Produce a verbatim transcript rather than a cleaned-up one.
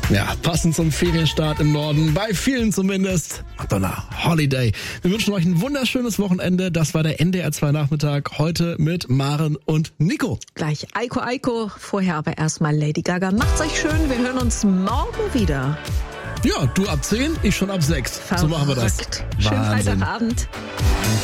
Ja, passend zum Ferienstart im Norden, bei vielen zumindest. Madonna Holiday. Wir wünschen euch ein wunderschönes Wochenende. Das war der N D R zwei Nachmittag, heute mit Maren und Nico. Gleich Eiko Eiko, vorher aber erstmal Lady Gaga. Macht's euch schön, wir hören uns morgen wieder. Ja, du ab zehn, ich schon ab sechs. So machen wir das. Schönen Freitagabend.